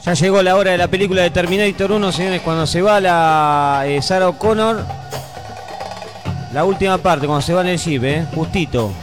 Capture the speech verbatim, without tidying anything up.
Ya llegó la hora de la película de Terminator uno, señores, cuando se va la eh, Sarah O'Connor. La última parte, cuando se va en el jeep, eh, justito.